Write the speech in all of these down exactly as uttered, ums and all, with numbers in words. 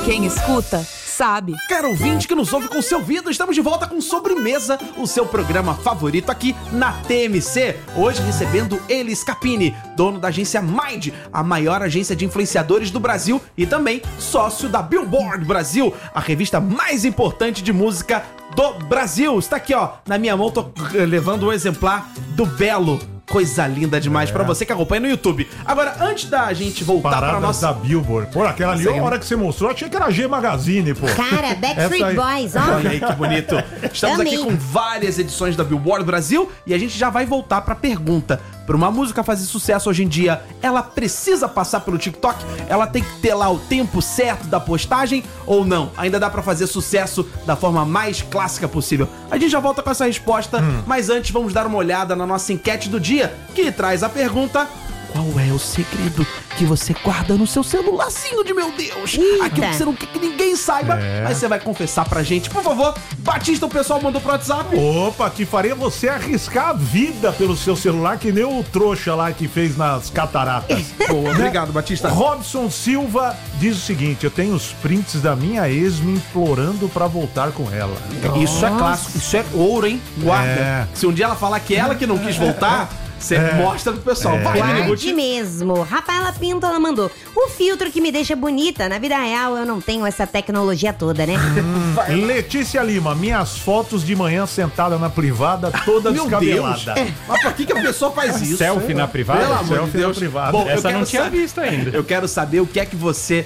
Quem escuta, sabe. Caro ouvinte que nos ouve com seu ouvido, estamos de volta com Sobremesa, o seu programa favorito aqui na T M C. Hoje recebendo ele, Scapini, dono da agência Mind, a maior agência de influenciadores do Brasil e também sócio da Billboard Brasil, a revista mais importante de música do Brasil. Está aqui, ó, na minha mão, tô levando um exemplar do Belo. Coisa linda demais é. Pra você que acompanha no YouTube. Agora, antes da gente voltar Paradas pra nossa... da Billboard. Pô, aquela ali, a hora que você mostrou, eu achei que era G Magazine, pô. Cara, Backstreet Boys, ó. Olha aí que bonito. Estamos Amei. aqui com várias edições da Billboard Brasil e a gente já vai voltar pra pergunta. Pra uma música fazer sucesso hoje em dia, ela precisa passar pelo TikTok? Ela tem que ter lá o tempo certo da postagem ou não? Ainda dá pra fazer sucesso da forma mais clássica possível? A gente já volta com essa resposta, hum. mas antes vamos dar uma olhada na nossa enquete do dia, que traz a pergunta: qual é o segredo que você guarda no seu celularzinho de meu Deus? Eita. Aquilo que você não quer que ninguém saiba, É. mas você vai confessar pra gente. Por favor, Batista, o pessoal mandou pro WhatsApp. Opa, que faria você arriscar a vida pelo seu celular, que nem o trouxa lá que fez nas cataratas. Boa, obrigado, Batista. Robson Silva diz o seguinte: eu tenho os prints da minha ex me implorando pra voltar com ela. Isso é clássico, isso é ouro, hein? Guarda. É. Se um dia ela falar que ela que não quis voltar, você É. mostra pro pessoal. É. Vai, Guarde Miniguti. mesmo. Rafaela Pinto, ela mandou: o filtro que me deixa bonita. Na vida real, eu não tenho essa tecnologia toda, né? Letícia Lima, minhas fotos de manhã sentada na privada, toda Meu Deus. descabelada. É. Mas por que, que a pessoa faz isso? Selfie na privada? Pelo amor de Selfie na Deus. privada. Bom, eu Essa quero não tinha saber- visto ainda. Eu quero saber o que é que você...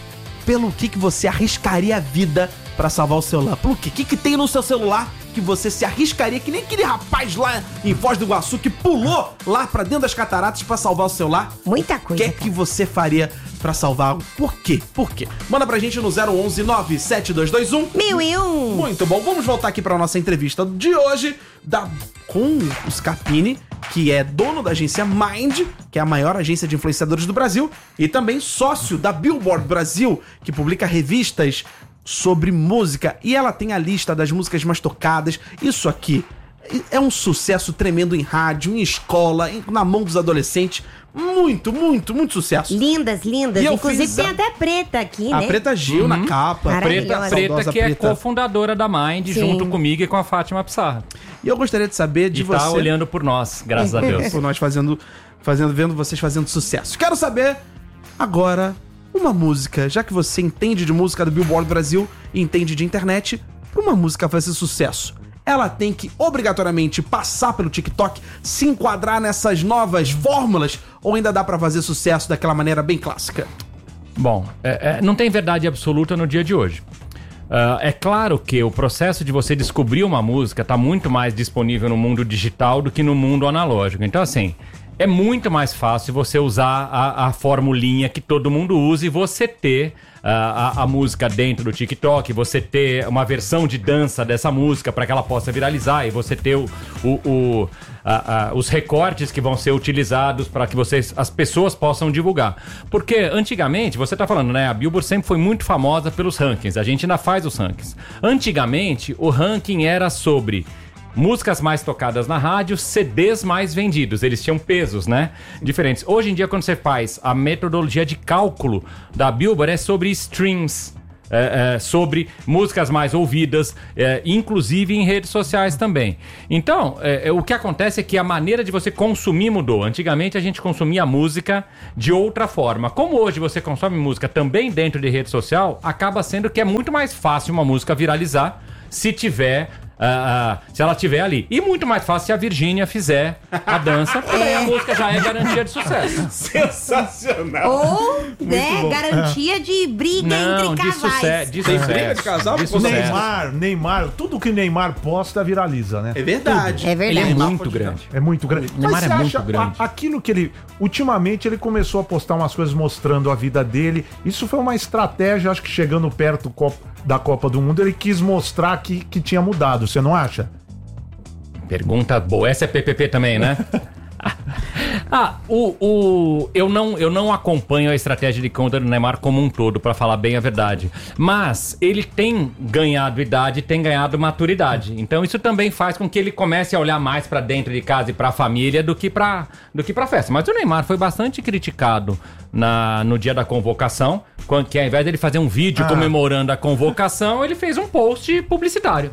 Pelo que que você arriscaria a vida pra salvar o celular? Por quê? O que que tem no seu celular que você se arriscaria, que nem aquele rapaz lá em Foz do Iguaçu que pulou lá pra dentro das cataratas pra salvar o celular? Muita O coisa. que é que você faria pra salvar? Por quê? Por quê? Manda pra gente no zero onze nove sete dois dois um. Mil e um. Muito bom, vamos voltar aqui pra nossa entrevista de hoje da, com o Scapini, que é dono da agência Mind, que é a maior agência de influenciadores do Brasil, e também sócio da Billboard Brasil, que publica revistas sobre música, e ela tem a lista das músicas mais tocadas. Isso aqui é um sucesso tremendo em rádio, em escola, em- na mão dos adolescentes. Muito, muito, muito sucesso. Lindas, lindas. E eu Inclusive fiz tem a- até preta aqui, A né? Preta Gil na capa. Maravilhosa. Preta, Saudosa Preta, que é Preta. cofundadora da Mind, Sim. junto comigo e com a Fátima Pissarra. E eu gostaria de saber de E você... tá olhando por nós, graças a Deus. Por nós fazendo, fazendo, vendo vocês fazendo sucesso. Quero saber agora uma música, já que você entende de música do Billboard Brasil e entende de internet, pra uma música fazer sucesso, ela tem que obrigatoriamente passar pelo TikTok, se enquadrar nessas novas fórmulas, ou ainda dá pra fazer sucesso daquela maneira bem clássica? Bom, é- é, não tem verdade absoluta no dia de hoje. Ah, é claro que o processo de você descobrir uma música está muito mais disponível no mundo digital do que no mundo analógico. Então, assim, é muito mais fácil você usar a, a formulinha que todo mundo usa e você ter ah, a, a música dentro do TikTok, você ter uma versão de dança dessa música para que ela possa viralizar e você ter o, o, o- a- a- os recortes que vão ser utilizados para que vocês, as pessoas possam divulgar. Porque antigamente, você tá falando, né? A Billboard sempre foi muito famosa pelos rankings. A gente ainda faz os rankings. Antigamente, o ranking era sobre músicas mais tocadas na rádio, C Ds mais vendidos. Eles tinham pesos, né? Diferentes. Hoje em dia, quando você faz a metodologia de cálculo da Billboard, é sobre streams. É, é, sobre músicas mais ouvidas, é, inclusive em redes sociais também. Então, é, é, o que acontece é que a maneira de você consumir mudou. Antigamente a gente consumia música de outra forma. Como hoje você consome música também dentro de rede social, acaba sendo que é muito mais fácil uma música viralizar se tiver... ah, ah, se ela tiver ali. E muito mais fácil se a Virgínia fizer a dança, porque daí a música já é garantia de sucesso. Sensacional! Ou, né, bom. garantia de briga Não, entre de casais. sucesso. De Tem sucesso. briga de casal? De Você- sucesso. Neymar, Neymar, tudo que Neymar posta viraliza, né? É verdade. É verdade. Ele é Neymar muito pode- grande. É muito grande. Neymar Mas é você muito acha grande. a- aquilo que ele... Ultimamente ele começou a postar umas coisas mostrando a vida dele. Isso foi uma estratégia, acho que chegando perto co- da Copa do Mundo, ele quis mostrar que, que tinha mudado, você não acha? Pergunta boa. Essa é P P P também, né? Ah, o, o, eu, não, eu não acompanho a estratégia de conta do Neymar como um todo, pra falar bem a verdade. Mas ele tem ganhado idade, tem ganhado maturidade. Então isso também faz com que ele comece a olhar mais pra dentro de casa e pra família do que pra, do que pra festa. Mas o Neymar foi bastante criticado na, no dia da convocação, quando, que ao invés dele fazer um vídeo ah. comemorando a convocação, ele fez um post publicitário.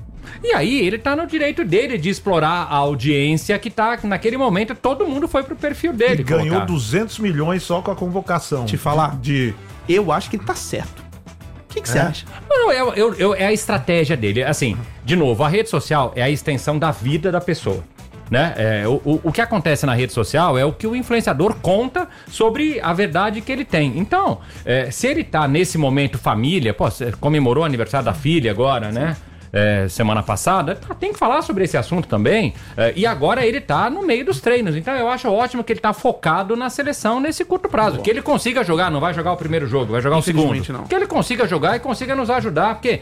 E aí, ele tá no direito dele de explorar a audiência que tá, naquele momento, todo mundo foi pro perfil dele. E ganhou colocar. duzentos milhões só com a convocação. Te falar? De... de... Eu acho que ele tá certo. O que você é? acha? Não, eu, eu, eu, é a estratégia dele. Assim, de novo, a rede social é a extensão da vida da pessoa. Né? É, o, o, o que acontece na rede social é o que o influenciador conta sobre a verdade que ele tem. Então, é, se ele tá nesse momento família, pô, comemorou o aniversário da filha agora, Sim. né? É, semana passada, tem que falar sobre esse assunto também. É, e agora ele tá no meio dos treinos. Então eu acho ótimo que ele tá focado na seleção nesse curto prazo. Boa. Que ele consiga jogar, não vai jogar o primeiro jogo, vai jogar o segundo. Não. Que ele consiga jogar e consiga nos ajudar, porque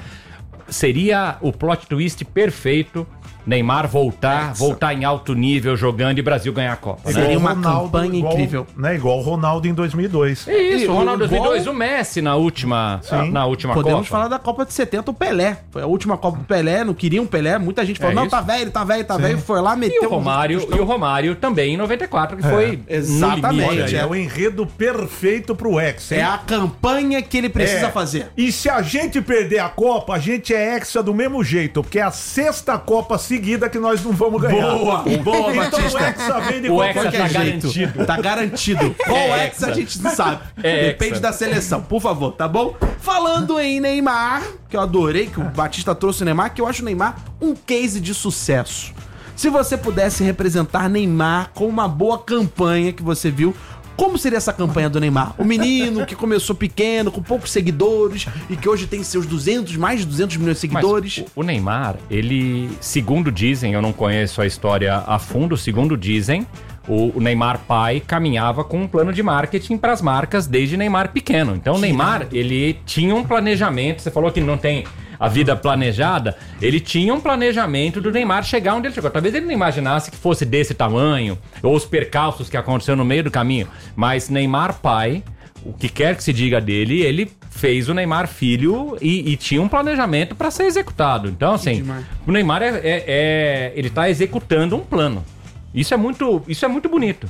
seria o plot twist perfeito. Neymar voltar, Essa. voltar em alto nível jogando e Brasil ganhar a Copa. Né? Seria uma Ronaldo, campanha igual, incrível. Né? Igual o Ronaldo em dois mil e dois. Isso, o Ronaldo em dois mil e dois, o Messi na última, Sim. na última Podemos Copa. falar da Copa de setenta, o Pelé. Foi a última Copa do Pelé, não queriam Pelé. Muita gente falou, é não, isso? tá velho, tá velho, tá Sim. velho. Foi lá, meteu... E o Romário, um... e o Romário também em noventa e quatro, que é. foi Exatamente. É. é o enredo perfeito pro Hexa. É a campanha que ele precisa é. fazer. E se a gente perder a Copa, a gente é Hexa do mesmo jeito, porque é a sexta Copa seguida que nós não vamos ganhar. Boa, boa, então Batista. o Hexa vem de o qualquer Hexa tá jeito. garantido. Tá garantido. Qual é Hexa a gente não sabe. É Depende Hexa. da seleção, por favor, tá bom? Falando em Neymar, que eu adorei que o Batista trouxe o Neymar, que eu acho o Neymar um case de sucesso. Se você pudesse representar Neymar com uma boa campanha que você viu, como seria essa campanha do Neymar? O menino que começou pequeno, com poucos seguidores e que hoje tem seus duzentos, mais de duzentos milhões de seguidores. Mas o, o Neymar, ele, segundo dizem, eu não conheço a história a fundo, segundo dizem, o, o Neymar pai caminhava com um plano de marketing para as marcas desde Neymar pequeno. Então o Neymar, ele tinha um planejamento, você falou que não tem... a vida planejada, ele tinha um planejamento do Neymar chegar onde ele chegou. Talvez ele não imaginasse que fosse desse tamanho, ou os percalços que aconteceram no meio do caminho, mas Neymar pai, o que quer que se diga dele, ele fez o Neymar filho e, e tinha um planejamento para ser executado. Então, assim, o Neymar, é, é, é, ele tá executando um plano. Isso é muito, isso é muito bonito.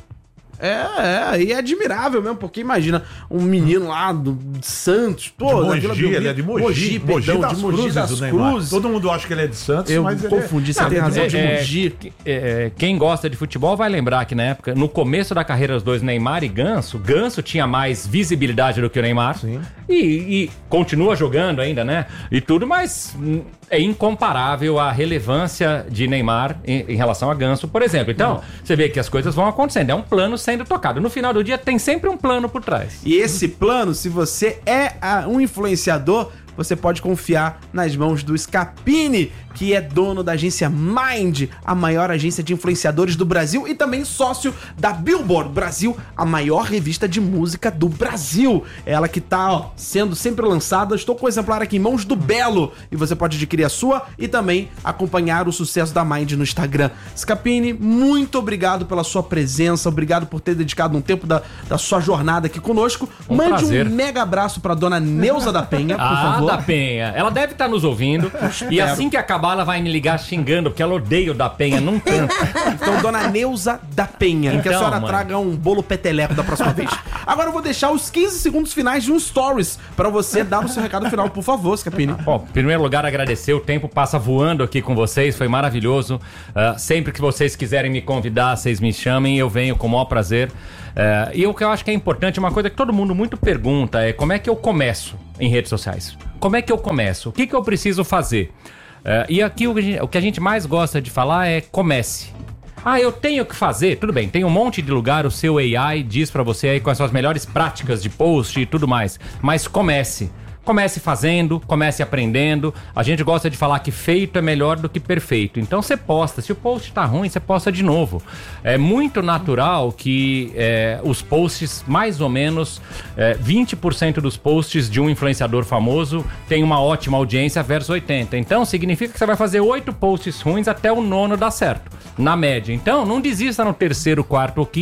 É, é, e é admirável mesmo, porque imagina um menino lá do Santos, pô, de Mogi, da Vila ele é de Mogi, Mogi, Mogi perdão, das de Mogi Cruzes, das Cruzes. Todo mundo acha que ele é de Santos, eu mas confundi, ele você é... tem razão, é, de Mogi. É, é, quem gosta de futebol vai lembrar que na época, no começo da carreira dos dois, Neymar e Ganso, Ganso tinha mais visibilidade do que o Neymar. Sim. E, e continua jogando ainda, né? E tudo, mas é incomparável a relevância de Neymar em, em relação a Ganso, por exemplo. Então, uhum. você vê que as coisas vão acontecendo, é um plano sendo tocado. No final do dia tem sempre um plano por trás. E esse plano, se você é a, um influenciador, você pode confiar nas mãos do Scapini, que é dono da agência Mind, a maior agência de influenciadores do Brasil e também sócio da Billboard Brasil, a maior revista de música do Brasil. Ela que tá, ó, sendo sempre lançada. Estou com o exemplar aqui em mãos do Belo e você pode adquirir a sua e também acompanhar o sucesso da Mind no Instagram. Scapini, muito obrigado pela sua presença, obrigado por ter dedicado um tempo da, da sua jornada aqui conosco. Um Mande prazer. um mega abraço pra dona Neuza da Penha, por ah, favor. da Penha. Ela deve estar nos ouvindo e assim que acabar ela vai me ligar xingando, porque ela odeia o da Penha, não tanto. Então, dona Neuza da Penha, então, que a senhora mãe. traga um bolo peteleco da próxima vez. Agora eu vou deixar os quinze segundos finais de um Stories pra você dar o seu recado final, por favor, Scapini. Bom, em primeiro lugar, agradecer, o tempo passa voando aqui com vocês, foi maravilhoso. Uh, sempre que vocês quiserem me convidar, vocês me chamem, eu venho com o maior prazer. Uh, e o que eu acho que é importante, uma coisa que todo mundo muito pergunta é como é que eu começo em redes sociais? Como é que eu começo? O que, que eu preciso fazer? Uh, e aqui o que, gente, o que a gente mais gosta de falar é comece. Ah, eu tenho que fazer? Tudo bem, tem um monte de lugar, o seu A I diz pra você aí quais são as melhores práticas de post e tudo mais. Mas comece. Comece fazendo, comece aprendendo. A gente gosta de falar que feito é melhor do que perfeito. Então você posta. Se o post tá ruim, você posta de novo. É muito natural que é, os posts, mais ou menos é, vinte por cento dos posts de um influenciador famoso tem uma ótima audiência versus oitenta. Então significa que você vai fazer oito posts ruins até o nono dar certo, na média. Então não desista no terceiro, quarto ou quinto.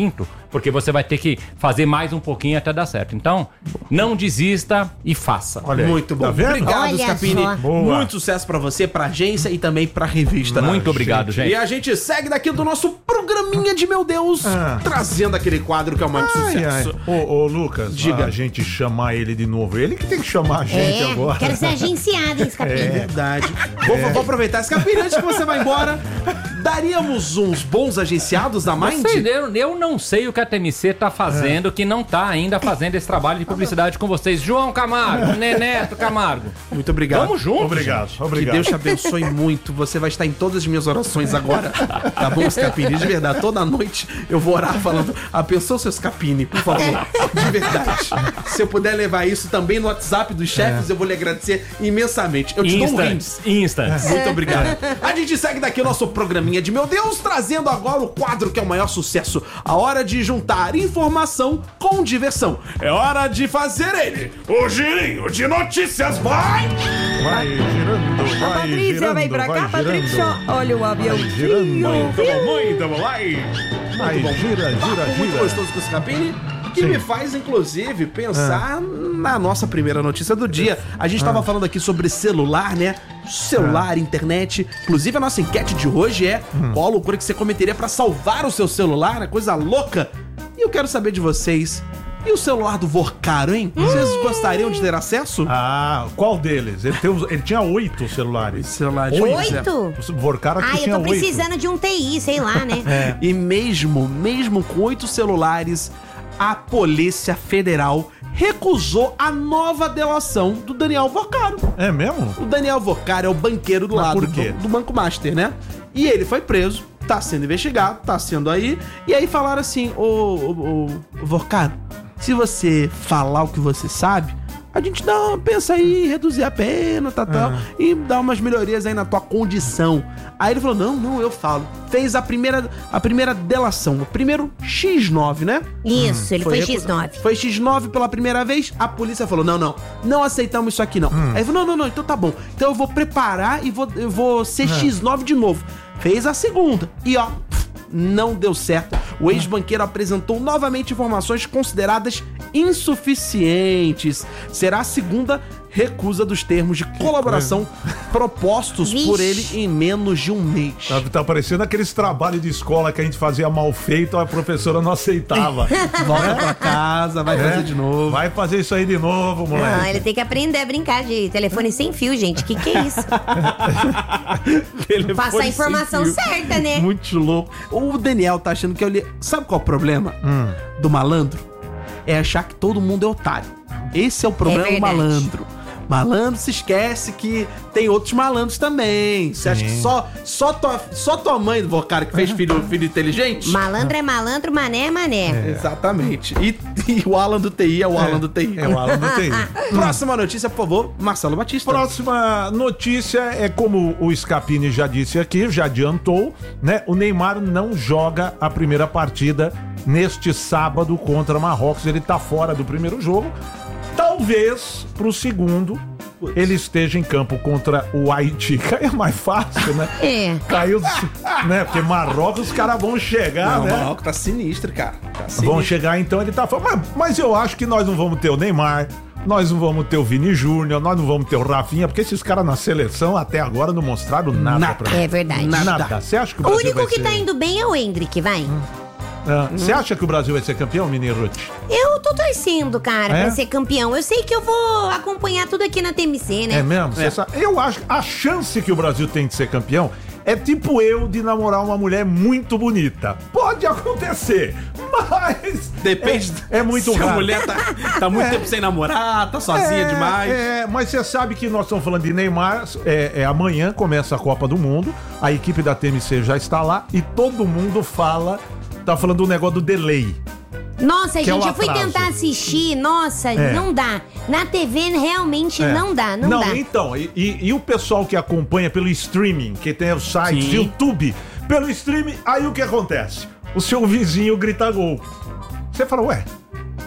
porque você vai ter que fazer mais um pouquinho até dar certo. Então, não desista e faça. Olha aí, Muito bom. tá vendo? Obrigado, Olha Scapini. só. Boa. Muito sucesso pra você, pra agência e também pra revista. Muito obrigado, gente. E a gente segue daqui do nosso programinha de Meu Deus, Ah. trazendo aquele quadro que é o maior Ai, ai. sucesso. Ô, ô, Lucas, Diga. a gente chamar ele de novo. Ele que tem que chamar a gente É, agora. quero ser agenciada, hein, Scapini? É verdade. Vou, vou aproveitar esse capítulo antes que você vá embora. Daríamos uns bons agenciados da Mind? Vocês, eu, eu não sei o que a T M C tá fazendo, que não tá ainda fazendo esse trabalho de publicidade com vocês. João Camargo, Neneto Camargo. Muito obrigado. Vamos juntos. Obrigado, Que obrigado. Deus te abençoe muito. Você vai estar em todas as minhas orações agora. Tá bom, Scapini? De verdade. Toda noite eu vou orar falando: abençoa o seu Scapini, por favor. De verdade. Se eu puder levar isso também no WhatsApp dos chefes, eu vou lhe agradecer imensamente. Eu te dou um rim. Instantes, instantes. Muito obrigado. A gente segue daqui o nosso programinha de Meu Deus, trazendo agora o quadro que é o maior sucesso. A hora de juntar informação com diversão. É hora de fazer ele, o girinho de notícias. Vai! Vai girando, vai A Patrícia girando, vem pra cá, vai Patrícia. girando. Olha o avião. girando. Muito bom, muito bom, vai! Vai, gira, gira, Papo muito gira. gostoso com o Scapini, que Sim. me faz, inclusive, pensar na nossa primeira notícia do dia. A gente tava falando aqui sobre celular, né? Celular, internet. Inclusive, a nossa enquete de hoje é qual a loucura que você cometeria pra salvar o seu celular, né? Coisa louca. E eu quero saber de vocês. E o celular do Vorcaro, hein? Vocês gostariam de ter acesso? Ah, qual deles? Ele, tem, os- ele tinha oito celulares. Celular de Oito? O Vorcara Ai, que eu tinha tô oito. precisando de um T I, sei lá, né? E mesmo, mesmo com oito celulares, a Polícia Federal recusou a nova delação do Daniel Vorcaro. É mesmo? O Daniel Vorcaro é o banqueiro do Mas lado por quê? do, do Banco Master, né? E ele foi preso, tá sendo investigado, tá sendo aí. E aí falaram assim, ô, ô, ô, Vorcaro, se você falar o que você sabe, a gente dá uma, pensa aí em reduzir a pena, tá, tal, e dar umas melhorias aí na tua condição. Aí ele falou, não, não, eu falo. Fez a primeira, a primeira delação, o primeiro xis nove, né? Isso, ele foi, recu- X nove. Foi xis nove pela primeira vez, a polícia falou, não, não, não aceitamos isso aqui não. Aí ele falou, não, não, não, então tá bom. Então eu vou preparar e vou, eu vou ser xis nove de novo. Fez a segunda e ó, não deu certo. O ex-banqueiro apresentou novamente informações consideradas insuficientes. Será a segunda recusa dos termos de colaboração propostos Vixe. por ele em menos de um mês. Tá, tá parecendo aqueles trabalhos de escola que a gente fazia mal feito, a professora não aceitava. Volta pra casa, vai fazer É? de novo. Vai fazer isso aí de novo, Não, moleque. ele tem que aprender a brincar de telefone sem fio, gente. Que que é isso? Telefone Passar a sem informação fio. certa, né? Muito louco. O Daniel tá achando que eu li... Sabe qual é o problema do malandro? É achar que todo mundo é otário. Esse é o problema do verdade. malandro. Malandro se esquece que tem outros malandros também. Você acha que só, só, tua, só tua mãe do Vorcaro que fez filho, filho inteligente? Malandro é malandro, mané é mané. Exatamente. E, e o Alan do T I é o Alan do T I. É o Alan do T I. Próxima notícia, por favor, Marcelo Batista. Próxima notícia é como o Scapini já disse aqui, já adiantou, né? O Neymar não joga a primeira partida neste sábado contra Marrocos. Ele tá fora do primeiro jogo. Talvez pro segundo ele esteja em campo contra o Haiti. É mais fácil, né? É. Caiu, né? Porque Marrocos os caras vão chegar, Não, o né? Marrocos tá sinistro, cara. Tá sinistro. Vão chegar, então ele tá fora. Mas, mas eu acho que nós não vamos ter o Neymar, nós não vamos ter o Vini Júnior, nós não vamos ter o Rafinha, porque esses caras na seleção até agora não mostraram nada, Nada. pra mim. É verdade. Nada. Você acha que o O Brasil único vai que ser... tá indo bem é o Hendrick, vai. Ah, Você acha que o Brasil vai ser campeão, menino Ruth? Eu tô torcendo, cara, É? pra ser campeão. Eu sei que eu vou acompanhar tudo aqui na T M C, né? É mesmo? Você É. sabe? Eu acho a chance que o Brasil tem de ser campeão é tipo eu de namorar uma mulher muito bonita. Pode acontecer, mas Depende. É, é muito se raro. a mulher tá, tá muito É. tempo sem namorar, tá sozinha É, demais. É, mas você sabe que nós estamos falando de Neymar. É, é, amanhã começa a Copa do Mundo. A equipe da T M C já está lá e todo mundo fala. Tá falando do negócio do delay. Nossa, Que é gente, o eu fui atraso. tentar assistir. Nossa, É. não dá. Na T V realmente É. não dá, não, dá. então, e, e- e o pessoal que acompanha pelo streaming, que tem os sites, Sim. YouTube, pelo streaming, aí o que acontece? O seu vizinho grita gol. Você fala, ué,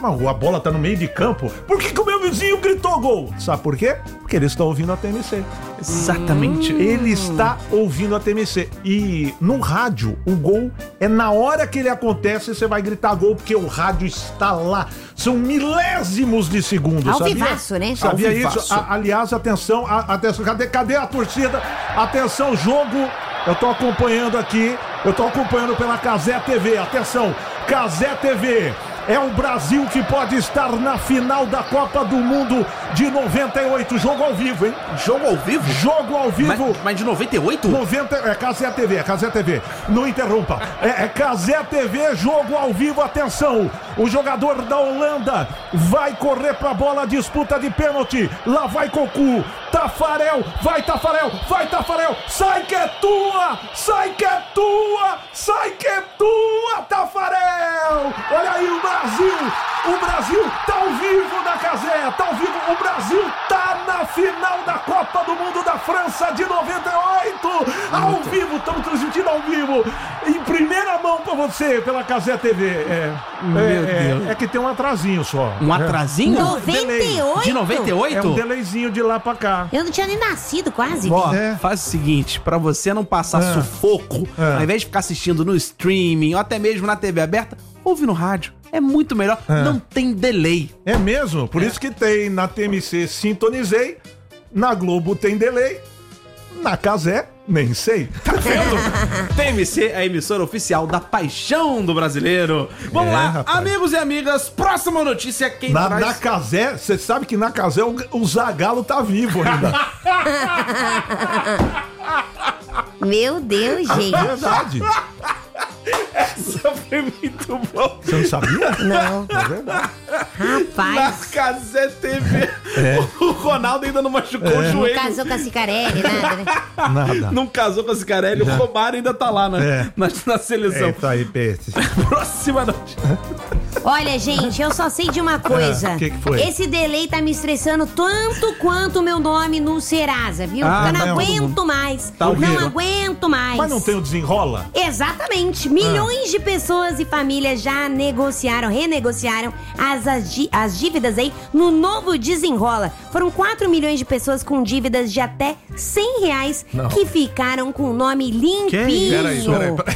mas a bola tá no meio de campo. Por que que o meu vizinho gritou gol? Sabe por quê? Porque ele está ouvindo a T M C. Exatamente. Ele está ouvindo a T M C. E no rádio, o gol é na hora que ele acontece, você vai gritar gol, porque o rádio está lá. São milésimos de segundo. Ao sabia? vivaço, né? Sabia Ao isso? vivaço. A- aliás, atenção, a- atenção cadê, cadê a torcida? Atenção, jogo. Eu tô acompanhando aqui. Eu tô acompanhando pela Cazé T V. Atenção, Cazé T V. É o Brasil que pode estar na final da Copa do Mundo de noventa e oito. Jogo ao vivo, hein? Jogo ao vivo? Jogo ao vivo. Mas, mas de noventa e oito? noventa, é Cazé T V, é Cazé T V. Não interrompa. É, é Cazé T V, jogo ao vivo. Atenção. O jogador da Holanda vai correr pra bola, disputa de pênalti. Lá vai Cocu. Tafarel, vai Tafarel, vai Tafarel. Sai que é tua, sai que é tua, sai que é tua, Tafarel. Olha aí o Brasil. O Brasil tá ao vivo da Cazé, tá ao vivo. O Brasil tá na final da Copa do Mundo da França de noventa e oito. Ao vivo, estamos transmitindo ao vivo. Em primeira mão pra você, pela Cazé T V. É, Meu é, Deus. é, é que tem um atrasinho só. Um atrasinho? noventa e oito? De noventa e oito? É um delayzinho de lá pra cá. Eu não tinha nem nascido quase. Ó, É. faz o seguinte, pra você não passar É. sufoco, É. ao invés de ficar assistindo no streaming ou até mesmo na T V aberta, ouve no rádio. É muito melhor, É. não tem delay. É mesmo? Por isso que tem na T M C Sintonizei, na Globo tem delay, na Cazé nem sei. Tá vendo? T M C, a emissora oficial da paixão do brasileiro. Vamos É, lá, rapaz. amigos e amigas, próxima notícia, quem Na, traz... na Cazé, você sabe que na Cazé o, o Zagalo tá vivo ainda. Meu Deus, gente. É verdade. Essa foi muito bom. Você não sabia? Não. É verdade. Na Rapaz. Cazé T V, o Ronaldo ainda não machucou o Não joelho. casou com a Cicarelli, nada, né? Nada. Não casou com a Cicarelli, o Romário ainda tá lá na, É. na, na seleção. Eita aí, peixe. Próxima notícia. Olha, gente, eu só sei de uma coisa. Ah, que que foi? Esse delay tá me estressando tanto quanto o meu nome no Serasa, viu? Ah, eu não não, aguento mais. Tá não horrível. aguento mais. Mas não tem o desenrola? Exatamente. Milhões de pessoas e famílias já negociaram, renegociaram as, as, dí- as dívidas aí no novo Desenrola. Foram quatro milhões de pessoas com dívidas de até cem reais que ficaram com o nome limpinho. Peraí, peraí, peraí.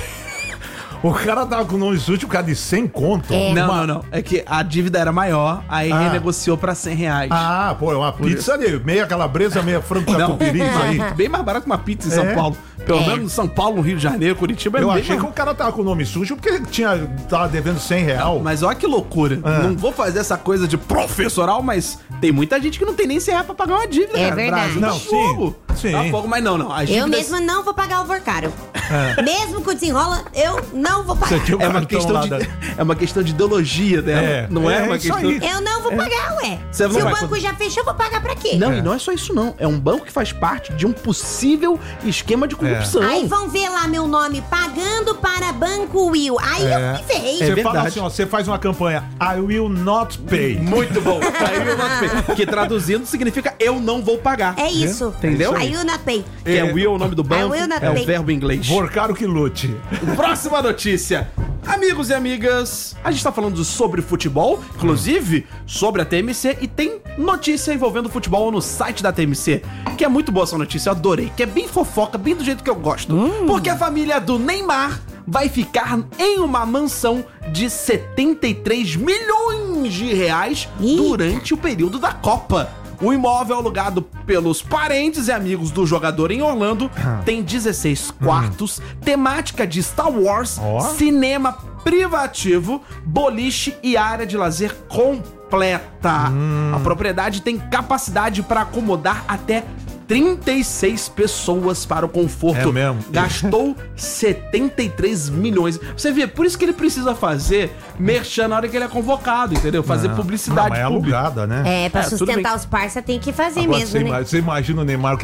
O cara tava com o nome sujo por causa de cem conto. É. Não, não, não. É que a dívida era maior, aí Ah. renegociou pra cem reais. Ah, pô, é uma pizza ali, meia calabresa, meia frango catupiry, isso aí. Bem mais barato que uma pizza em São É. Paulo. Pelo É. menos em São Paulo, no Rio de Janeiro, Curitiba é Eu bem achei mais- que o cara tava com o nome sujo porque tinha, tava devendo cem real. Mas olha que loucura. Ah. Não vou fazer essa coisa de professoral, mas tem muita gente que não tem nem cem reais pra pagar uma dívida, É cara. verdade. Brasil Não, tá sim, fogo. sim. Tá fogo, mas não, não. As Eu dívidas- mesma não vou pagar o Vorcaro. É. Mesmo com o Desenrola, eu não vou pagar. Você tinha o É uma, cartão questão lá de, da- é uma questão de ideologia dela. É, não é, é uma isso questão. aí. Eu não vou pagar, ué. Você Se não o vai banco pagar. já fechou, eu vou pagar pra quê? Não, É. e não é só isso, não. É um banco que faz parte de um possível esquema de corrupção. Aí vão ver lá meu nome pagando para Banco Will. Aí eu me ferrei. É Você fala verdade. assim, ó, você faz uma campanha, I will not pay. Muito bom. Aí eu not pay. Que traduzindo significa eu não vou pagar. É isso. Entendeu? Aí eu not pay. Que é will o nome do banco, will not é o pay. verbo em inglês. Vorcaro que lute. Próxima notícia. Amigos e amigas, a gente tá falando sobre futebol, inclusive sobre a T M C, e tem notícia envolvendo futebol no site da T M C, que é muito boa essa notícia, eu adorei, que é bem fofoca, bem do jeito que eu gosto. Porque a família do Neymar vai ficar em uma mansão de setenta e três milhões de reais Ih. durante o período da Copa. O imóvel alugado pelos parentes e amigos do jogador em Orlando tem dezesseis quartos, temática de Star Wars, Ó. cinema privativo, boliche e área de lazer completa. A propriedade tem capacidade para acomodar até trinta e seis pessoas para o conforto. É mesmo? Gastou setenta e três milhões. Você vê, por isso que ele precisa fazer merchan na hora que ele é convocado, entendeu? Fazer Não, publicidade mas é pública. alugada, né? É, pra É, tudo sustentar bem. os parça tem que fazer Agora, mesmo, você, né? ima- você imagina o Neymar